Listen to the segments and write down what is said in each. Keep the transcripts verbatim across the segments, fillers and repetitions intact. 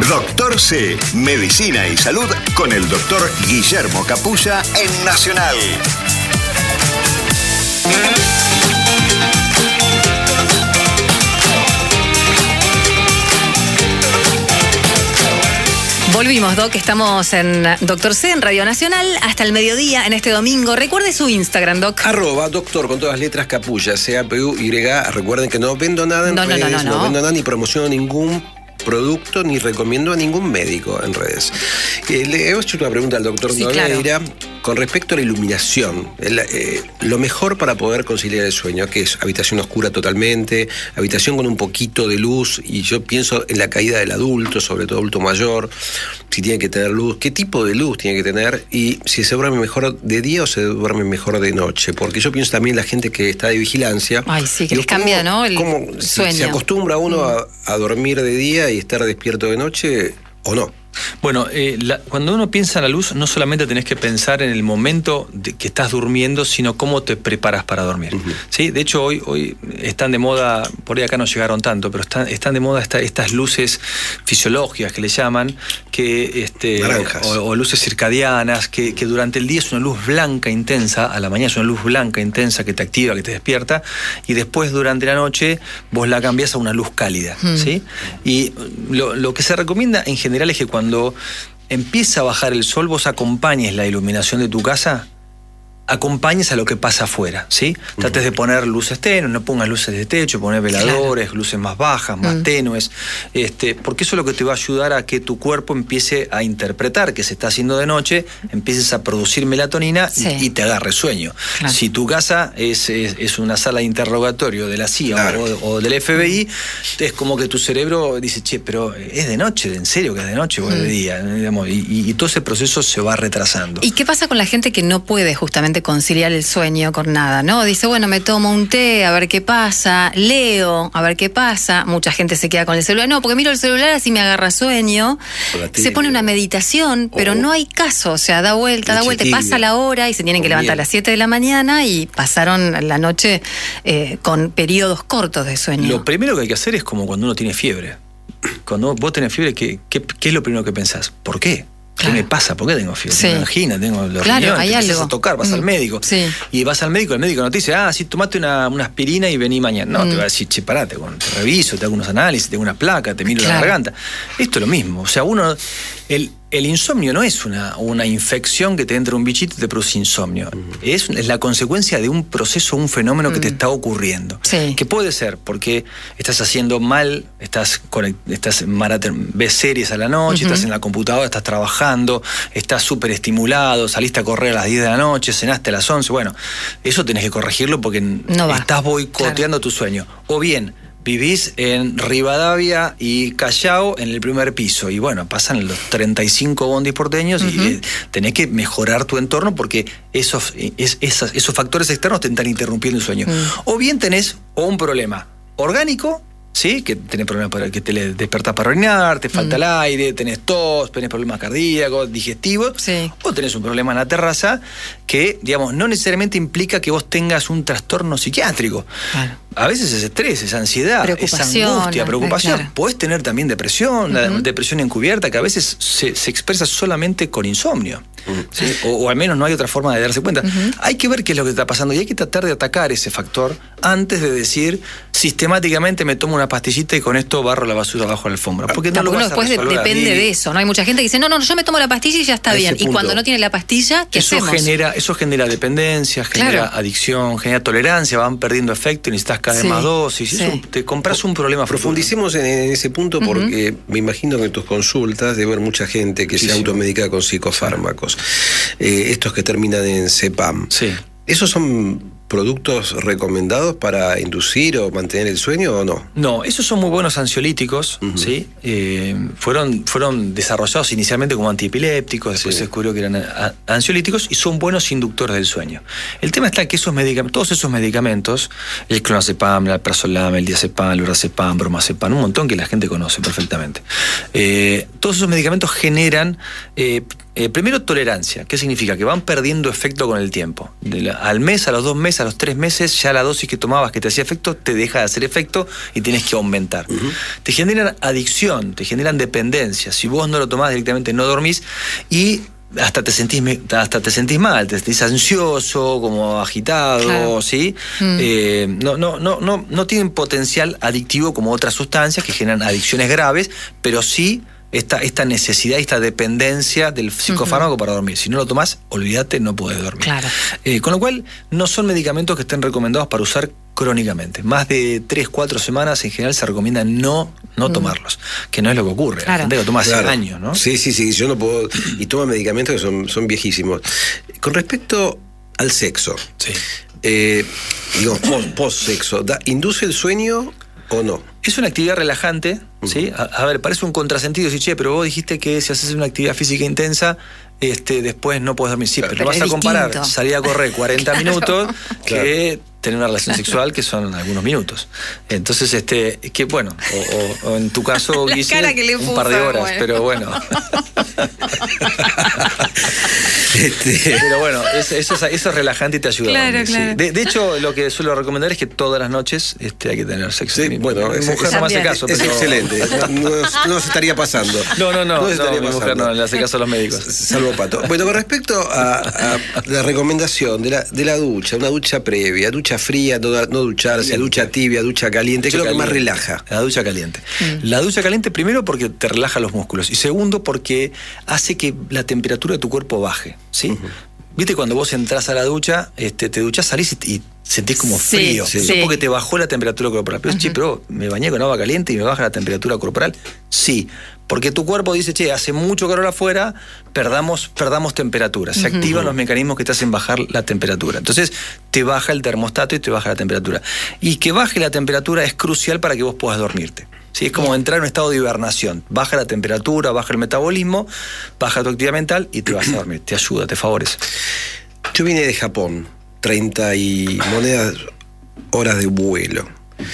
Doctor C, Medicina y Salud con el doctor Guillermo Capulla en Nacional. Volvimos, Doc, estamos en Doctor C, en Radio Nacional, hasta el mediodía, en este domingo. Recuerde su Instagram, Doc. Arroba doctor con todas las letras Capulla, C A P U Y. Recuerden que no vendo nada en no, redes, no, no, no, no. no vendo nada ni promociono ningún producto, ni recomiendo a ningún médico en redes. Eh, le he hecho una pregunta al doctor Sí, Nogueira claro. con respecto a la iluminación. El, eh, lo mejor para poder conciliar el sueño, que es habitación oscura totalmente, habitación con un poquito de luz, y yo pienso en la caída del adulto, sobre todo adulto mayor, si tiene que tener luz, qué tipo de luz tiene que tener, y si se duerme mejor de día o se duerme mejor de noche. Porque yo pienso también en la gente que está de vigilancia. Ay, sí, que digo, les cambia, ¿cómo, ¿no? El cómo, sueño. Si se acostumbra uno mm. a, a dormir de día y estar despierto de noche, o no. Bueno, eh, la, cuando uno piensa en la luz, no solamente tenés que pensar en el momento de que estás durmiendo, sino cómo te preparas para dormir. Uh-huh. ¿Sí? De hecho, hoy, hoy están de moda, por ahí acá no llegaron tanto, pero están, están de moda esta, estas luces fisiológicas que le llaman, que este, naranjas. O, o luces circadianas, que, que durante el día es una luz blanca intensa, a la mañana es una luz blanca intensa que te activa, que te despierta, y después durante la noche vos la cambiás a una luz cálida. Uh-huh. ¿Sí? Y lo, lo que se recomienda en general es que cuando Cuando empieza a bajar el sol, vos acompañes la iluminación de tu casa, acompañes a lo que pasa afuera, ¿sí? Uh-huh. Trates de poner luces tenues, no pongas luces de techo, poner veladores, claro. luces más bajas, más uh-huh. tenues, este, porque eso es lo que te va a ayudar a que tu cuerpo empiece a interpretar que se está haciendo de noche, empieces a producir melatonina sí. y, y te agarre sueño. Claro. Si tu casa es, es, es una sala de interrogatorio de la C I A claro. o, o del F B I, uh-huh. es como que tu cerebro dice, che, pero es de noche, ¿en serio que es de noche o es uh-huh. de día? Digamos, y, y, y todo ese proceso se va retrasando. ¿Y qué pasa con la gente que no puede justamente conciliar el sueño con nada, ¿no? Dice, bueno, me tomo un té, a ver qué pasa, leo, a ver qué pasa. Mucha gente se queda con el celular. No, porque miro el celular, así me agarra sueño. Se pone una meditación, pero oh. no hay caso. O sea, da vuelta, da vuelta, pasa la hora y se tienen que levantar a las siete de la mañana y pasaron la noche eh, con periodos cortos de sueño. Lo primero que hay que hacer es como cuando uno tiene fiebre. Cuando vos tenés fiebre, ¿qué, qué, qué es lo primero que pensás? ¿Por qué? Claro. ¿Qué me pasa? ¿Por qué tengo fiebre? Sí. Tengo angina, tengo los claro, riñones, hay te empiezas algo. a tocar, vas mm. al médico. Sí. Y vas al médico, el médico no te dice, ah, sí, tomate una, una aspirina y vení mañana. No, mm. te va a decir, che, parate, bueno, te reviso, te hago unos análisis, te hago una placa, te miro claro. la garganta. Esto es lo mismo. O sea, uno... El, El insomnio no es una, una infección que te entra un bichito y te produce insomnio. Uh-huh. Es, es la consecuencia de un proceso, un fenómeno uh-huh. que te está ocurriendo. Sí. Que puede ser porque estás haciendo mal, estás, conect, estás maratón, ves series a la noche, uh-huh. estás en la computadora, estás trabajando, estás súper estimulado, saliste a correr a las diez de la noche, cenaste a las once. Bueno, eso tenés que corregirlo porque no estás boicoteando claro. tu sueño. O bien... vivís en Rivadavia y Callao en el primer piso y bueno, pasan los treinta y cinco bondis porteños uh-huh. y tenés que mejorar tu entorno porque esos, es, esas, esos factores externos te están interrumpiendo el sueño. Uh-huh. O bien tenés o un problema orgánico, ¿sí? Que tenés problemas para que te despertás para orinar, te falta uh-huh. el aire, tenés tos, tenés problemas cardíacos, digestivos, sí. o tenés un problema en la terraza que, digamos, no necesariamente implica que vos tengas un trastorno psiquiátrico. Claro. A veces es estrés, es ansiedad, es angustia, preocupación. Claro. Podés tener también depresión, uh-huh. la depresión encubierta, que a veces se, se expresa solamente con insomnio. Uh-huh. ¿Sí? O, o al menos no hay otra forma de darse cuenta. Uh-huh. Hay que ver qué es lo que está pasando y hay que tratar de atacar ese factor antes de decir sistemáticamente me tomo una pastillita y con esto barro la basura abajo de la alfombra. Porque no lo vas a después de, depende de eso. No hay mucha gente que dice, no, no, yo me tomo la pastilla y ya está bien. Y cuando no tiene la pastilla, ¿qué eso hacemos? Genera, eso genera dependencia, genera claro. adicción, genera tolerancia, van perdiendo efecto y necesitas cada vez sí. más dosis. Sí. Eso, te compras un problema. Profundicemos en, en ese punto porque uh-huh. me imagino que en tus consultas debe haber mucha gente que sí, se sí. automedica con psicofármacos. Eh, estos que terminan en Cepam. Sí. ¿Esos son productos recomendados para inducir o mantener el sueño o no? No, esos son muy buenos ansiolíticos, uh-huh. ¿sí? Eh, fueron, fueron desarrollados inicialmente como antiepilépticos, después sí. se descubrió que eran a, ansiolíticos y son buenos inductores del sueño. El tema está que esos medicamentos, todos esos medicamentos, el clonazepam, el alprazolam, el diazepam, el lorazepam, bromazepam, un montón que la gente conoce perfectamente. Eh, todos esos medicamentos generan eh, Eh, primero, tolerancia. ¿Qué significa? Que van perdiendo efecto con el tiempo. De la, al mes, a los dos meses, a los tres meses ya la dosis que tomabas que te hacía efecto te deja de hacer efecto y tienes que aumentar. Uh-huh. Te generan adicción, te generan dependencia. Si vos no lo tomás directamente no dormís y hasta te sentís hasta te sentís mal, te sentís ansioso, como agitado, claro. ¿sí? Mm. Eh, no, no, no, no, no tienen potencial adictivo como otras sustancias que generan adicciones graves, pero sí esta, esta necesidad, esta dependencia del psicofármaco uh-huh. para dormir. Si no lo tomás, olvídate, no podés dormir. Claro. Eh, con lo cual, no son medicamentos que estén recomendados para usar crónicamente. Más de tres, cuatro semanas en general se recomienda no, no mm. tomarlos, que no es lo que ocurre. Claro. La gente lo toma hace claro. años, ¿no? Sí, sí, sí, yo no puedo... Y toma medicamentos que son, son viejísimos. Con respecto al sexo, sí. eh, digo, post-sexo, ¿induce el sueño o no? Es una actividad relajante, ¿sí? A, a ver, parece un contrasentido decir, che, pero vos dijiste que si haces una actividad física intensa, este, después no podés dormir. Sí, pero, pero no vas a comparar distinto. Salir a correr cuarenta minutos claro. que tener una relación sexual que son algunos minutos. Entonces, este, que bueno, o, o, o en tu caso, Guille, un par de horas, bueno. pero bueno. este... Pero bueno, eso, eso, es, eso es relajante y te ayuda claro, a dormir, claro. sí. de, de hecho, lo que suelo recomendar es que todas las noches este, hay que tener sexo. Sí, bueno, mi mujer es, no me hace caso. Es pero... excelente, no, no, no se estaría pasando. No, no, no, no, se estaría no mi pasando. mujer no le hace caso a los médicos. Salvo Pato. Bueno, con respecto a, a la recomendación de la, de la ducha, una ducha previa, ducha fría, no, no ducharse, caliente. Ducha tibia, ducha caliente, ¿qué es lo que más relaja? La ducha caliente. Mm. La ducha caliente primero porque te relaja los músculos y segundo porque hace que la temperatura de tu cuerpo baje, ¿sí? Uh-huh. Viste cuando vos entras a la ducha, este, te duchás, salís y, y sentís como sí, frío. Sí. Eso porque te bajó la temperatura corporal. Pero, uh-huh. che, pero me bañé con agua caliente y me baja la temperatura corporal. Sí, porque tu cuerpo dice, che, hace mucho calor afuera, perdamos, perdamos temperatura. Se uh-huh. activan los mecanismos que te hacen bajar la temperatura. Entonces, te baja el termostato y te baja la temperatura. Y que baje la temperatura es crucial para que vos puedas dormirte. Sí, es como entrar en un estado de hibernación. Baja la temperatura, baja el metabolismo, baja tu actividad mental y te vas a dormir. Te ayuda, te favorece. Yo vine de Japón, treinta y monedas horas de vuelo.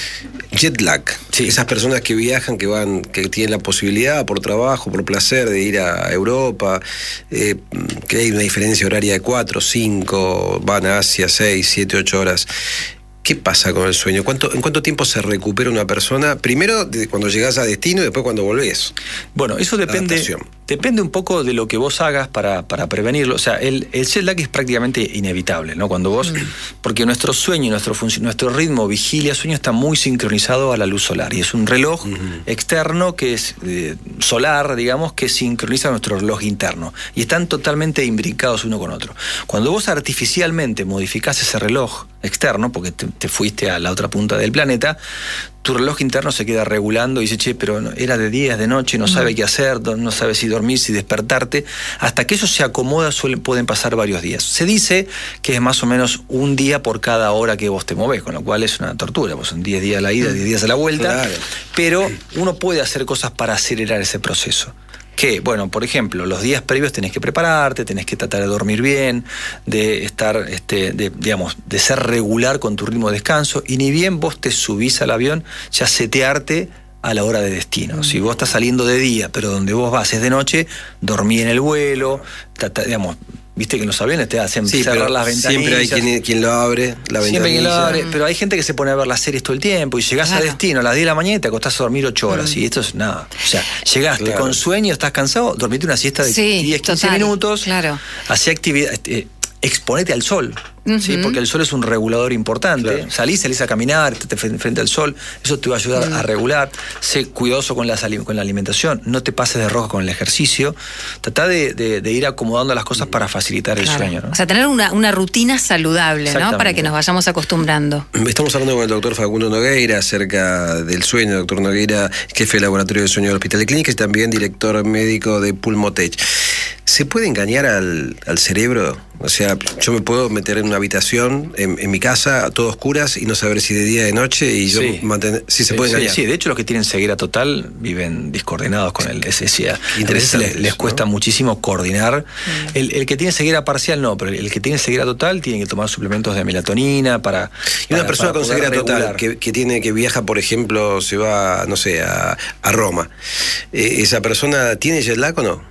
Jet lag. Sí. Esas personas que viajan, que van, que tienen la posibilidad por trabajo, por placer de ir a Europa, eh, que hay una diferencia horaria de cuatro, cinco, van a Asia seis, siete, ocho horas. ¿Qué pasa con el sueño? ¿Cuánto, ¿En cuánto tiempo se recupera una persona? Primero de cuando llegás a destino y después cuando volvés. Bueno, eso depende, depende un poco de lo que vos hagas para, para prevenirlo. O sea, el, el jet lag es prácticamente inevitable, ¿no? Cuando vos, mm. porque nuestro sueño, nuestro, nuestro ritmo vigilia-sueño está muy sincronizado a la luz solar. Y es un reloj mm-hmm. externo que es eh, solar, digamos, que sincroniza nuestro reloj interno. Y están totalmente imbricados uno con otro. Cuando vos artificialmente modificás ese reloj externo, porque te, te fuiste a la otra punta del planeta, tu reloj interno se queda regulando y dice, che, pero era de día, es de noche, no uh-huh. sabe qué hacer, no sabe si dormir, si despertarte. Hasta que eso se acomoda suelen, pueden pasar varios días. Se dice que es más o menos un día por cada hora que vos te movés, con lo cual es una tortura, pues son diez días a la ida, diez días a la vuelta, claro. Pero uno puede hacer cosas para acelerar ese proceso. Que, bueno, por ejemplo, los días previos tenés que prepararte, tenés que tratar de dormir bien, de estar, este, de, digamos, de ser regular con tu ritmo de descanso, y ni bien vos te subís al avión, ya setearte a la hora de destino. Mm. Si vos estás saliendo de día, pero donde vos vas es de noche, dormí en el vuelo, trata, digamos, viste que en los aviones te hacen sí, cerrar las ventanillas. Siempre hay quien, quien lo abre, la ventanilla. Siempre quien lo abre, pero hay gente que se pone a ver las series todo el tiempo y llegás claro. a destino a las diez de la mañana y te acostás a dormir ocho horas. Mm. Y esto es nada. O sea, llegaste claro. con sueño, estás cansado, dormite una siesta de sí, diez, quince total. Minutos. Claro. Hacé actividad, eh, exponete al sol. Uh-huh. ¿Sí? Porque el sol es un regulador importante. Claro. Salís, salís a caminar, te frente al sol, eso te va a ayudar uh-huh. a regular. Sé cuidadoso con la, con la alimentación, no te pases de rojo con el ejercicio. Tratá de, de, de ir acomodando las cosas para facilitar claro. el sueño, ¿no? O sea, tener una, una rutina saludable, ¿no? Para que nos vayamos acostumbrando. Estamos hablando con el doctor Facundo Nogueira acerca del sueño. El doctor Nogueira, jefe de laboratorio de sueño del Hospital de Clínicas y también director médico de Pulmotech. ¿Se puede engañar al, al cerebro? O sea, yo me puedo meter en una habitación en, en mi casa, a todo oscuras, y no saber si de día o de noche, y yo sí. mantener... Sí, se sí, puede engañar. Sí, sí, de hecho los que tienen ceguera total viven discoordinados con el S S A. A veces les, les cuesta ¿no? muchísimo coordinar. Mm. El, el que tiene ceguera parcial no, pero el que tiene ceguera total tiene que tomar suplementos de melatonina para... Y una para, persona para con ceguera total que, que tiene que viaja, por ejemplo, se va, no sé, a, a Roma. Eh, ¿Esa persona tiene jet lag o no?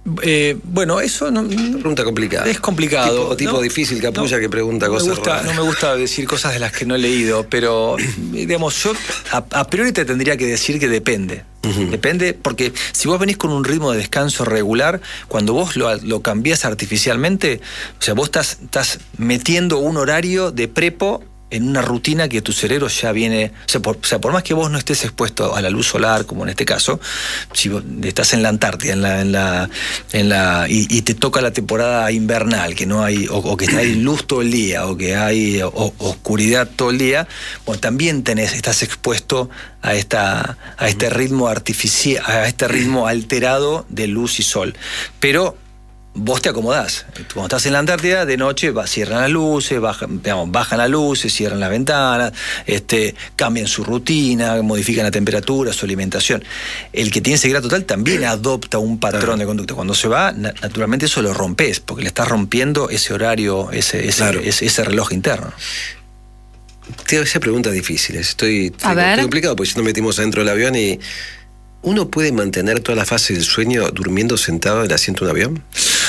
Eh, bueno, eso no, Una pregunta complicada. es complicado. Tipo, tipo no, difícil, Capulla, no, que pregunta no cosas me gusta, raras. No me gusta decir cosas de las que no he leído, pero digamos, yo a, a priori te tendría que decir que depende. Uh-huh. Depende, porque si vos venís con un ritmo de descanso regular, cuando vos lo, lo cambiás artificialmente, o sea, vos estás, estás metiendo un horario de prepo en una rutina que tu cerebro ya viene, o sea, por, o sea, por más que vos no estés expuesto a la luz solar, como en este caso, si vos estás en la Antártida, en la, en la, en la, y, y te toca la temporada invernal, que no hay, o, o que hay luz todo el día, o que hay o, oscuridad todo el día, bueno, también tenés, estás expuesto a esta, a este ritmo artificial, a este ritmo alterado de luz y sol. Pero vos te acomodás. Cuando estás en la Antártida, de noche va, cierran las luces, bajan, digamos, bajan las luces, cierran las ventanas, este, cambian su rutina, modifican la temperatura, su alimentación. El que tiene ceguera total también adopta un patrón claro. de conducta. Cuando se va, naturalmente eso lo rompes, porque le estás rompiendo ese horario, ese, ese, claro. ese, ese reloj interno. Te hago preguntas difíciles. Estoy, A estoy, ver. estoy complicado, porque si nos metimos adentro del avión y... ¿Uno puede mantener toda la fase del sueño durmiendo sentado en el asiento de un avión?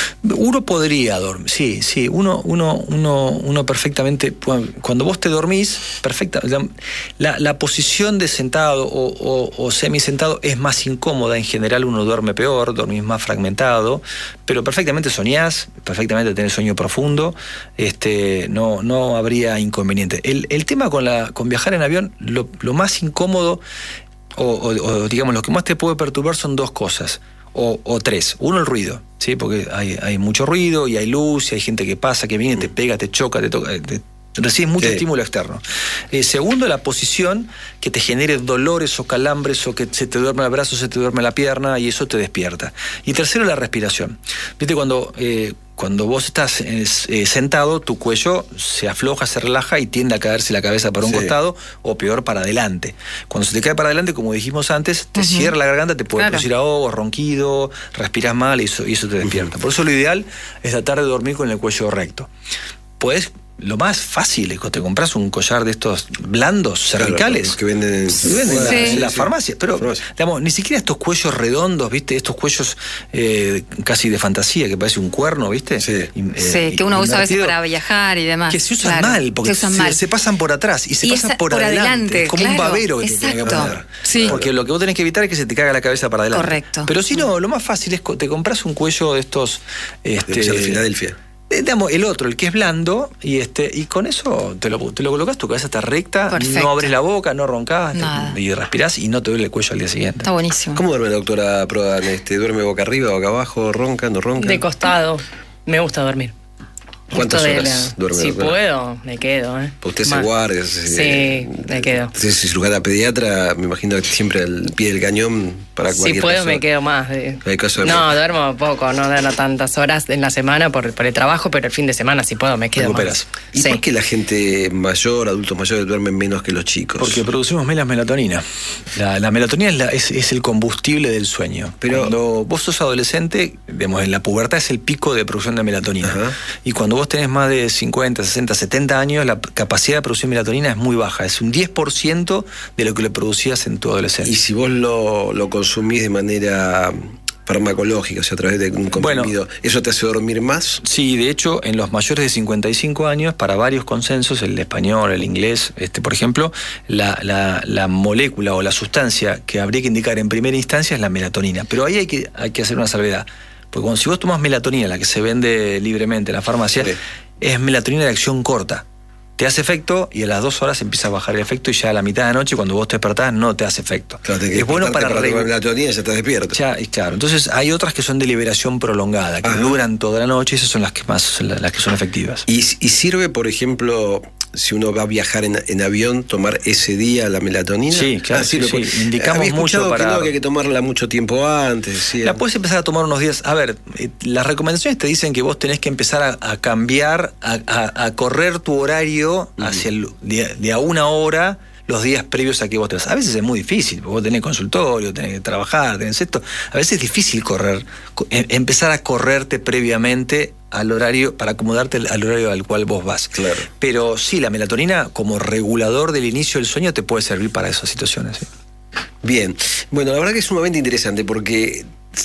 Uno podría dormir, sí, sí, uno, uno, uno, uno perfectamente, cuando vos te dormís, perfecta, la, la posición de sentado o, o, o semisentado es más incómoda, en general uno duerme peor, dormís más fragmentado, pero perfectamente soñás, perfectamente tenés sueño profundo, este, no, no habría inconveniente. El, el tema con, la, con viajar en avión, lo, lo más incómodo, O, o, o digamos, lo que más te puede perturbar son dos cosas, o, o tres. Uno, el ruido, ¿sí? Porque hay, hay mucho ruido y hay luz y hay gente que pasa, que viene, te pega, te choca, te toca, te, recibes mucho sí. estímulo externo. Eh, segundo, la posición que te genere dolores o calambres o que se te duerme el brazo, se te duerme la pierna y eso te despierta. Y tercero, la respiración. ¿Viste? Cuando... Eh, Cuando vos estás eh, sentado, tu cuello se afloja, se relaja y tiende a caerse la cabeza para un sí. costado o peor para adelante. Cuando se te cae para adelante, como dijimos antes, te uh-huh. cierra la garganta, te puede claro. producir ahogo, ronquido, respirás mal y eso, y eso te despierta. Uh-huh. Por eso lo ideal es tratar de dormir con el cuello recto. Podés... Lo más fácil es que te compras un collar de estos blandos, cervicales. Claro, que venden en, sí, venden sí. en la sí. farmacia. Pero, farmacia. digamos, ni siquiera estos cuellos redondos, ¿viste? Estos cuellos eh, casi de fantasía, que parece un cuerno, ¿viste? Sí, eh, sí que uno usa a veces para viajar y demás. Que se usan claro, mal, porque se, usan se, mal. se pasan por atrás y se y pasan por, por adelante. adelante. Es como claro, un babero que exacto. te tiene que poner. Sí. Porque lo que vos tenés que evitar es que se te caiga la cabeza para adelante. Correcto. Pero si no, lo más fácil es que te compras un cuello de estos... Este, de Filadelfia. Digamos, el otro, el que es blando, y este y con eso te lo, te lo colocas, tu cabeza está recta, perfecto. No abres la boca, no roncás, te, y respirás y no te duele el cuello al día siguiente. Está buenísimo. ¿Cómo duerme la doctora Prodan? Este, ¿Duerme boca arriba, boca abajo, ronca, no ronca? De costado, me gusta dormir. ¿Cuántas horas la... duerme? Si puedo, me quedo. ¿eh? ¿Usted se guardia? Se, sí, eh, me quedo. Si es cirujana pediatra, me imagino que siempre al pie del cañón para cualquier Si puedo, caso. me quedo más. De... Hay caso de no, duermo poco, no duermo tantas horas en la semana por, por el trabajo, pero el fin de semana, si puedo, me quedo Recuperas. más. ¿Y sí. por qué la gente mayor, adultos mayores, duermen menos que los chicos? Porque producimos menos melatonina. La, la melatonina es, la, es, es el combustible del sueño. Pero cuando vos sos adolescente, digamos, en la pubertad es el pico de producción de melatonina. Ajá. Y cuando vos tenés más de cincuenta, sesenta, setenta años, la capacidad de producir melatonina es muy baja. Es un diez por ciento de lo que le producías en tu adolescencia. Y si vos lo, lo consumís de manera farmacológica, o sea, a través de un comprimido, bueno, ¿eso te hace dormir más? Sí, de hecho, en los mayores de cincuenta y cinco años, para varios consensos, el español, el inglés, este, por ejemplo, la, la, la molécula o la sustancia que habría que indicar en primera instancia es la melatonina. Pero ahí hay que, hay que hacer una salvedad. Porque cuando, si vos tomás melatonina, la que se vende libremente en la farmacia, sí. es melatonina de acción corta. Te hace efecto y a las dos horas empieza a bajar el efecto y ya a la mitad de la noche, cuando vos te despertás, no te hace efecto. Claro, es bueno para, para tomar melatonina y ya estás despierto. Ya, claro. Entonces hay otras que son de liberación prolongada, que Ajá. duran toda la noche y esas son las que más las que son efectivas. ¿Y, y sirve, por ejemplo, si uno va a viajar en, en avión, tomar ese día la melatonina? Sí, claro. Ah, sí, sí, sí. Indicamos Había mucho para... que, no, que hay que tomarla mucho tiempo antes. Decía. La puedes empezar a tomar unos días. A ver, eh, las recomendaciones te dicen que vos tenés que empezar a, a cambiar, a, a, a correr tu horario uh-huh. hacia el, de, de a una hora los días previos a que vos te vas. A veces es muy difícil, porque vos tenés consultorio, tenés que trabajar, tenés esto. A veces es difícil correr, empezar a correrte previamente al horario, para acomodarte al horario al cual vos vas. Claro. Pero sí, la melatonina como regulador del inicio del sueño te puede servir para esas situaciones. ¿Sí? Bien. Bueno, la verdad que es sumamente interesante porque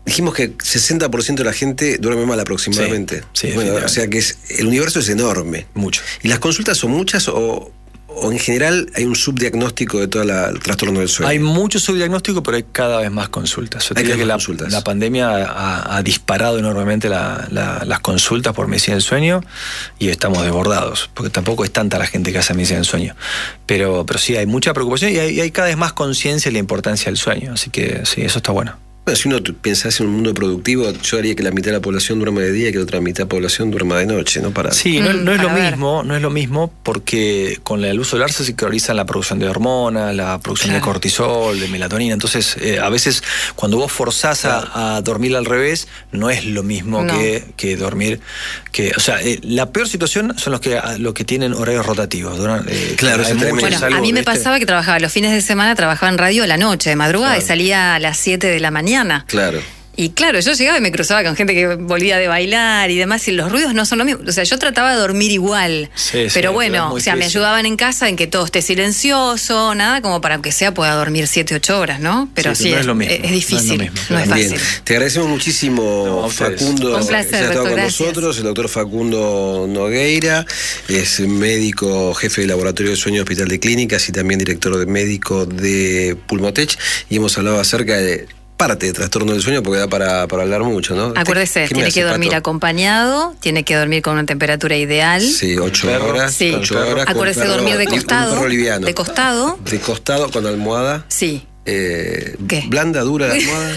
Dijimos que sesenta por ciento de la gente duerme mal aproximadamente. Sí, sí, bueno, o sea que es, el universo es enorme. Mucho. ¿Y las consultas son muchas o, o en general hay un subdiagnóstico de todo la, el trastorno del sueño? Hay mucho subdiagnóstico, pero hay cada vez más consultas. Yo Hay diría cada que vez la, más consultas. la pandemia ha, ha disparado enormemente la, la, las consultas por medicina del sueño y estamos desbordados, porque tampoco es tanta la gente que hace medicina del sueño. Pero, pero sí, hay mucha preocupación y hay, y hay cada vez más conciencia de la importancia del sueño. Así que sí, eso está bueno. Bueno, si uno pensase en un mundo productivo, yo haría que la mitad de la población duerma de día y que la otra mitad de la población duerma de noche, ¿no? Para... Sí, no, Mm, no es lo para ver. mismo, no es lo mismo porque con la luz solar se sincronizan la producción de hormonas, la producción Claro. de cortisol, de melatonina. Entonces, eh, a veces cuando vos forzás a, a dormir al revés, no es lo mismo No. que, que dormir. Que, o sea, eh, la peor situación son los que los que tienen horarios rotativos. Duran, eh, Claro, hay eso es tremendo. muchos, Bueno, a salvo, mí me ¿viste? pasaba que trabajaba los fines de semana, trabajaba en radio a la noche, de madrugada, Claro. y salía a las siete de la mañana. Claro. Y claro, yo llegaba y me cruzaba con gente que volvía de bailar y demás, y los ruidos no son lo mismo. O sea, yo trataba de dormir igual. Sí, sí, pero pero bueno, es muy o sea, me difícil. ayudaban en casa en que todo esté silencioso, nada, como para que sea pueda dormir siete, ocho horas, ¿no? Pero Sí, sí, no es es, lo mismo, es difícil, no es lo mismo, no es Bien, fácil. te agradecemos muchísimo, No, a ustedes. Facundo, Un placer, que haya estado doctor, con gracias. nosotros, el doctor Facundo Nogueira, es médico jefe del Laboratorio de Sueño del Hospital de Clínicas y también director de médico de Pulmotech, y hemos hablado acerca de parte de trastorno del sueño porque da para, para hablar mucho, ¿no? Acuérdese, ¿Qué me tiene hace, que dormir Pato? acompañado, tiene que dormir con una temperatura ideal. Sí, ocho Con perro. horas, Sí. ocho horas. con Acuérdese perro- dormir de un costado. perro liviano. De costado. De costado con almohada. Sí. Eh, ¿Qué? blanda, dura la almohada.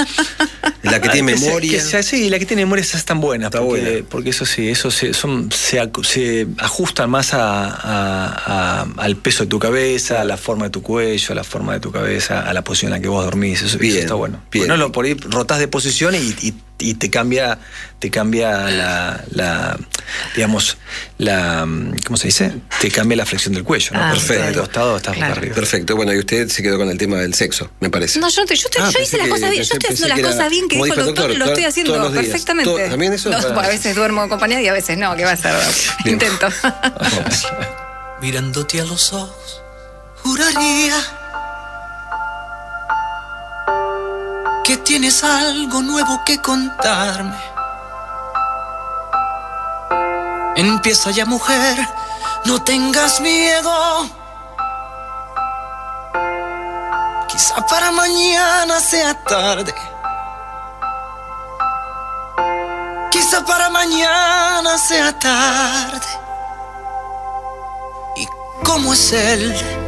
La que Ah, tiene que se- memoria. que se- sí, la que tiene memoria esas están buenas. Está porque, buena. porque eso sí, eso se, son, se, acu- se ajustan más a, a- a- al peso de tu cabeza, a la forma de tu cuello, a la forma de tu cabeza, a la posición en la que vos dormís. Eso, eso Bien, está bueno. bien. Porque no, lo- por ahí rotás de posición y, y- y te cambia, te cambia la, la, digamos, la, ¿cómo se dice? Te cambia la flexión del cuello, ¿no? Ah, Porque perfecto. de costado estás Claro. boca arriba. Perfecto, bueno, y usted se quedó con el tema del sexo, me parece. No, yo, no te- yo, te- Ah, yo pensé hice las que- cosas bien, pensé- yo estoy pensé haciendo las que era- cosas bien que como dijo el dijo el doctor, doctor, lo estoy todos- haciendo todos los días. perfectamente. Todo- ¿también eso? No, Ah. a veces duermo acompañada y a veces no, ¿qué va a ser? Bien. Intento. Mirándote a los ojos, juraría que tienes algo nuevo que contarme. Empieza ya, mujer, no tengas miedo. Quizá para mañana sea tarde. Quizá para mañana sea tarde. ¿Y cómo es él?